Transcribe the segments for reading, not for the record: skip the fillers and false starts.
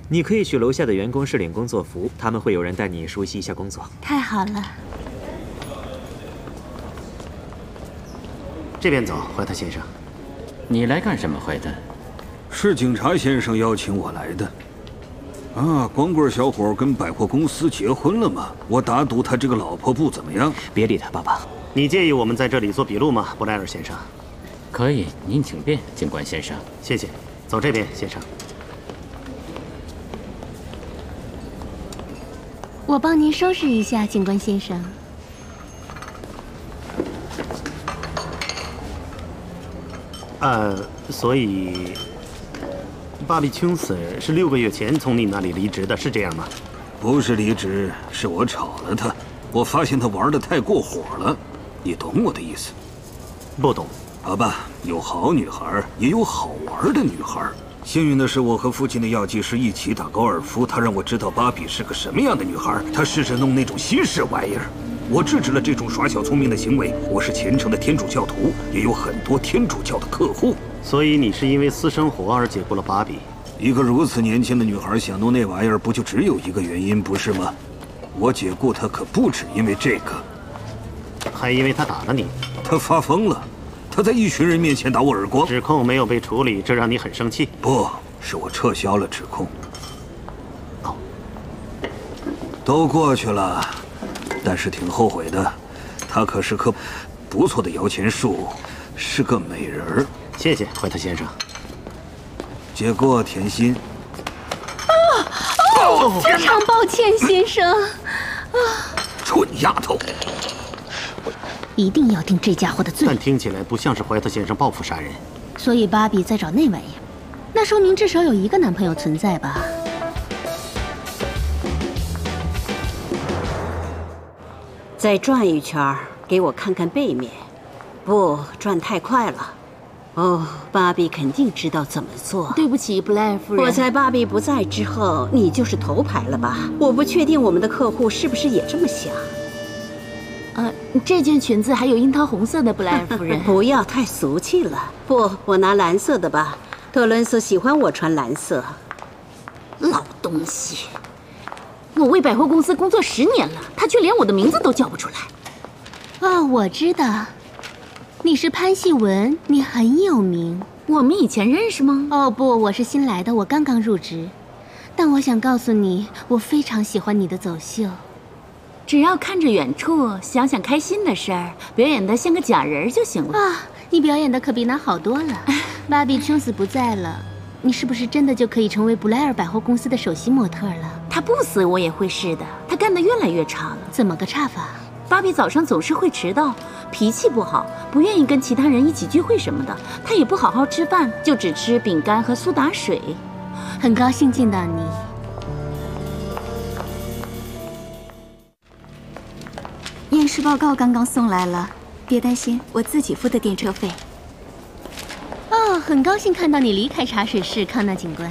你可以去楼下的员工室领工作服，他们会有人带你熟悉一下工作。 太好了。 这边走，怀特先生。 你来干什么，怀特？ 是警察先生邀请我来的。啊，光棍小伙跟百货公司结婚了吗？我打赌他这个老婆不怎么样。 别理他，爸爸。 你介意我们在这里做笔录吗，布莱尔先生？ 可以，您请便，警官先生。 谢谢。走这边，先生。 我帮您收拾一下，警官先生。 所以，巴比·琼斯是6个月前从你那里离职的，是这样吗？ 不是离职，是我炒了他。我发现他玩得太过火了，你懂我的意思？ 不懂。 好吧，有好女孩，也有好玩的女孩。幸运的是，我和附近的药剂师一起打高尔夫，他让我知道芭比是个什么样的女孩。他试着弄那种新式玩意儿，我制止了这种耍小聪明的行为。我是虔诚的天主教徒，也有很多天主教的客户。 所以你是因为私生活而解雇了芭比？ 一个如此年轻的女孩想弄那玩意儿，不就只有一个原因，不是吗？我解雇她可不止因为这个， 还因为她打了你。 她发疯了。他在一群人面前打我耳光， 指控没有被处理，这让你很生气？ 不是，我撤销了指控。哦，都过去了，但是挺后悔的。她可是棵不错的摇钱树，是个美人儿。 谢谢，怀特先生。 结果甜心。 非常抱歉，先生。 蠢丫头。 一定要定这家伙的罪。 但听起来不像是怀特先生报复杀人。 所以芭比在找那玩意儿，那说明至少有一个男朋友存在吧？ 再转一圈，给我看看背面。不，转太快了。哦，芭比肯定知道怎么做。 对不起，布莱尔夫人。 我在芭比不在之后，你就是头牌了吧？我不确定我们的客户是不是也这么想。 这件裙子还有樱桃红色的，布莱尔夫人。 不要太俗气了。不，我拿蓝色的吧。特伦斯喜欢我穿蓝色。 老东西！我为百货公司工作10年了，他却连我的名字都叫不出来。啊，我知道，你是潘希文，你很有名。我们以前认识吗？哦不，我是新来的，我刚刚入职。但我想告诉你，我非常喜欢你的走秀。只要看着远处，想想开心的事儿，表演得像个假人就行了。啊，你表演的可比那好多了。芭比·琼斯不在了，你是不是真的就可以成为布莱尔百货公司的首席模特了？他不死，我也会是的。他干得越来越差了。怎么个差法？芭比早上总是会迟到，脾气不好，不愿意跟其他人一起聚会什么的。他也不好好吃饭，就只吃饼干和苏打水。很高兴见到你。 验尸报告刚刚送来了，别担心，我自己付的电车费。 哦，很高兴看到你离开茶水室，康纳警官。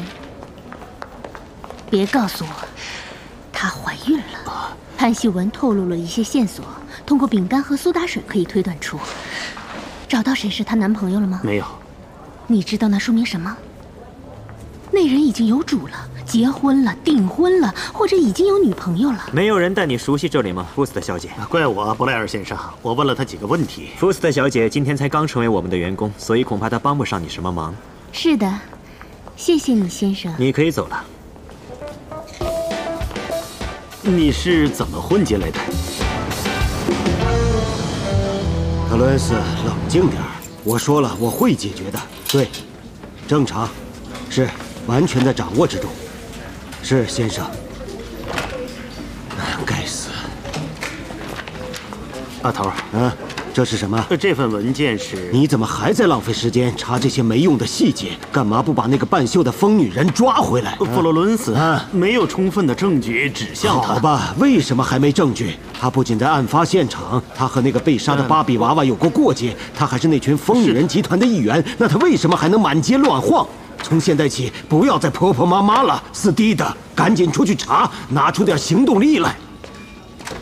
别告诉我，她怀孕了。潘希文透露了一些线索，通过饼干和苏打水可以推断出，找到谁是她男朋友了吗？ 没有。 你知道那说明什么？那人已经有主了，结婚了，订婚了，或者已经有女朋友了。 没有人带你熟悉这里吗，福斯特小姐？ 怪我，布莱尔先生，我问了她几个问题。 福斯特小姐今天才刚成为我们的员工，所以恐怕她帮不上你什么忙。 是的，谢谢你，先生。 你可以走了。 你是怎么混进来的？ 特伦斯，冷静点儿。我说了，我会解决的。对，正常，是完全在掌握之中。是，先生。该死！ 阿头， 这是什么？ 这份文件是…… 你怎么还在浪费时间查这些没用的细节？干嘛不把那个半袖的疯女人抓回来？ 弗洛伦斯，没有充分的证据指向他。 好吧，为什么还没证据？他不仅在案发现场，他和那个被杀的芭比娃娃有过过节，他还是那群疯女人集团的一员。那他为什么还能满街乱晃？从现在起，不要再婆婆妈妈了，斯蒂的，赶紧出去查，拿出点行动力来。